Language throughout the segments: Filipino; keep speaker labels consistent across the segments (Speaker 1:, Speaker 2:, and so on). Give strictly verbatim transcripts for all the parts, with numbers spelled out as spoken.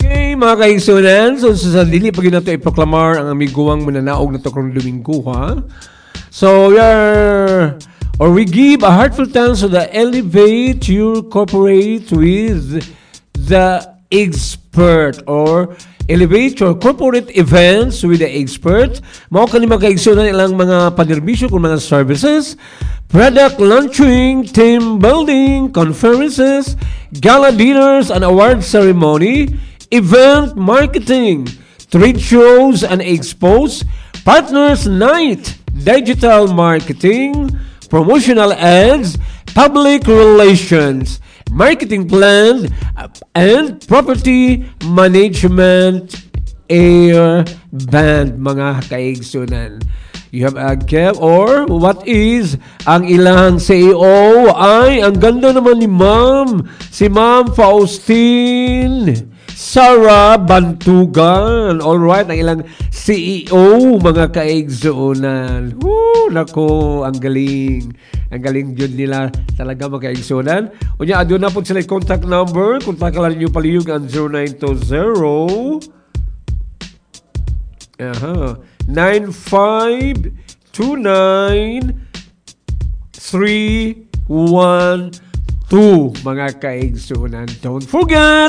Speaker 1: Okay, mga kaigsunan, so sa dili pag nato ipoklamar ang amiguang mananaog na to karong Domingo, ha? So, we are, or we give a heartfelt thanks to the Elevate Your Corporate with the Expert, or Elevate Your Corporate Events with the Expert. Mao kani mga kaigsunan ilang mga panerbisyo kung mga services, product launching, team building, conferences, gala dinners and award ceremony, event marketing, trade shows and expos, partners night, digital marketing, promotional ads, public relations, marketing plan, and property management air band, mga kaigsunan. You have a cap, or what is ang ilang C E O? Ay, ang ganda naman ni Ma'am. Si Ma'am Faustine Sara Bantugan. Alright, ang ilang C E O, mga kaigsunan. Woo, nako, ang galing. Ang galing yun nila talaga, mga kaigsunan. O niya, adyo na po sila contact number. Kontak lang nyo paliyog ang zero nine two zero Aha. nine five two nine three one two, mga kaigsunan. Don't forget,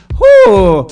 Speaker 1: who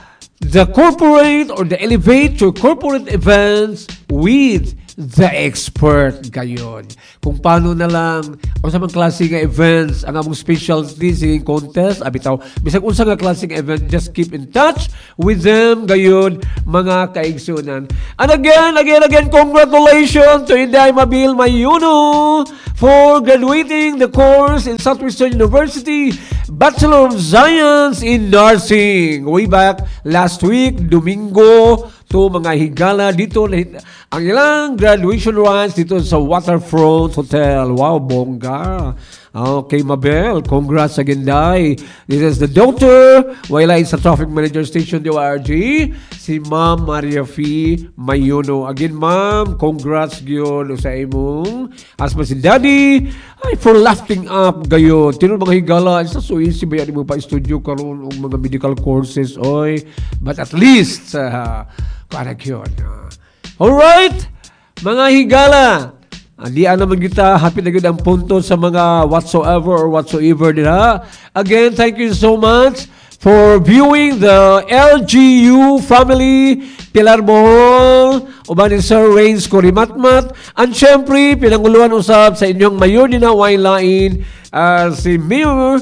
Speaker 1: the corporate or the Elevate Your Corporate Events with the Expert gayon. Kung paano na lang o sa mga klase nga events ang among specialty singing contest, abitaw bisag unsa nga klase nga event, just keep in touch with them gayon, mga kaigsunan. And again, again, again, congratulations to Inday Mabil Mayuno for graduating the course in Southwestern University, Bachelor of Science in Nursing, way back last week, Domingo, to mga higala dito ang ilang graduation rites dito sa Waterfront Hotel. Wow, bongga. Okay, Mabel, congrats again, Day. This is the doctor, wala sa Traffic Manager Station D O R G, si Ma'am Maria Fee Mayuno. Again, Ma'am, congrats gyud sa imong asma si Daddy. Ay, for lifting up gayon. Tinon mga higala, sa so easy ba yan mo pa studio karon og mga medical courses, oy. But at least, uh, para yun. Uh, alright, mga higala, Andi ana naman kita, happy na gud ang punto sa mga whatsoever or whatsoever nila. Again, thank you so much for viewing the L G U family, Pilar Bohol, uban ni Sir Rains Korimatmat, and syempre, pinanguluan usab sa inyong mayor din na waylain, uh, si Mayor,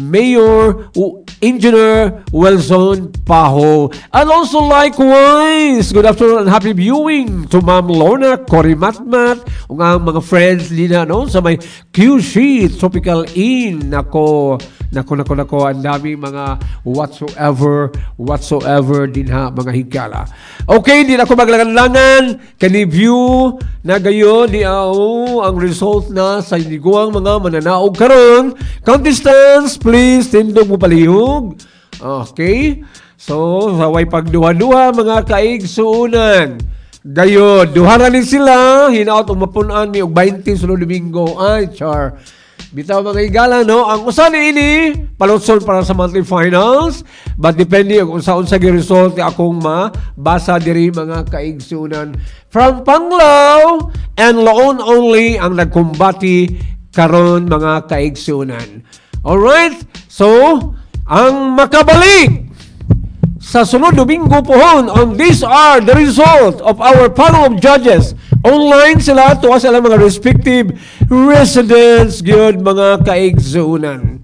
Speaker 1: Mayor uh, Engineer Wilson Paho. And also likewise, good afternoon and happy viewing to Ma'am Lorna Korimatmat, ug ang mga friends nila no sa may Q C Tropical Inn. Nako, nako, nako, nako, ang daming mga whatsoever, whatsoever din ha, mga higala. Okay, hindi na ako maglangan-langan. Kani view na gayon di ao ang result na sa iniguang mga mananaog karon. Contestants, please, tindog mo palihog. Okay? So, saway pagduha-duha, mga kaigsuunan. Gayon, duhara ni sila, hinaot umapunan mi og twenty sunod Domingo. Ay, char. Bitaw mga higala, no? Ang usa ni ini, palutsol para sa monthly finals. But depende kung unsa-unsa gi result akong mabasa diri, mga kaigsuunan. From Panglao and Laon only ang nagkumbati karon, mga kaigsuunan. Alright? So, ang makabalik sa sunod Domingo pohon, on these are the result of our panel of judges. Online sila, tuwa sila mga respective residents, gyud, mga kaigsuunan.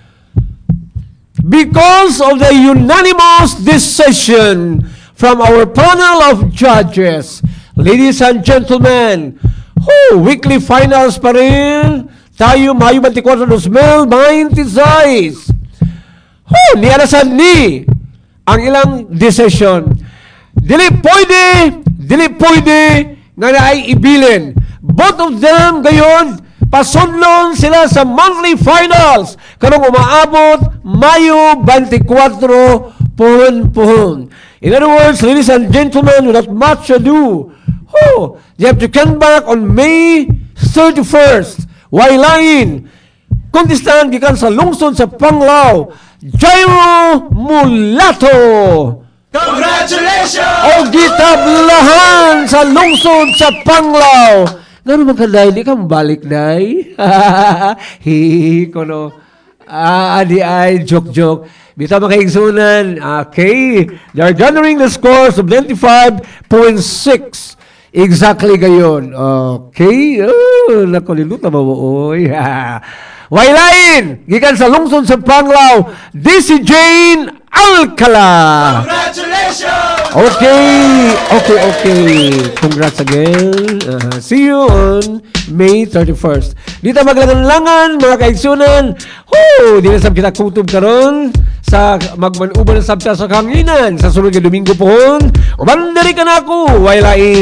Speaker 1: Because of the unanimous decision from our panel of judges, ladies and gentlemen, who weekly finals pa rin tayo Mayo twenty-four, twenty twenty-six. Oh, nialasan ni ang ilang decision. Dili pwede, dili pwede nga na ay ibilin. Both of them gayon, pasudlon sila sa monthly finals. Karong umaabot Mayo twenty-four, puhon-puhon. In other words, ladies and gentlemen, without much ado, oh, you have to come back on May thirty-first. Waylain, contestant gikan sa lungsod sa Panglao, Jairo Mulato.
Speaker 2: Congratulations!
Speaker 1: O gitablahan sa lungsod sa Panglao. Ngano man ka, Day? Di ka mabalik, Day? Hihi ko, no? Ah, adi ay, joke-joke. Bita makaigsunan. Okay. They are gathering the scores of ninety-five point six. Exactly gayon. Okay. Oh, nakalilut na ba mo? Oy. Waylain! Gikan sa lungsod sa Panglao, D C Jane Alcala.
Speaker 2: Congratulations!
Speaker 1: Okay, okay, okay. Congrats again. Uh, see you on May thirty-first. Dito maglangan-langan, mga kaigsunan. Woo! Di na sab kita kutob karon sa magmanuban sabta sa kanginan. Sa sunod nga Domingo pohon. Uban diri ka na ako. Waylain.